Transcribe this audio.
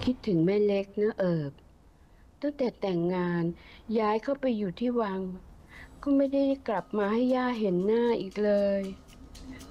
คิดถึงแม่เล็กนะเอิบตั้งแต่แต่งงานย้ายเข้าไปอยู่ที่วังก็ไม่ได้กลับมาให้ย่าเห็นหน้าอีกเลย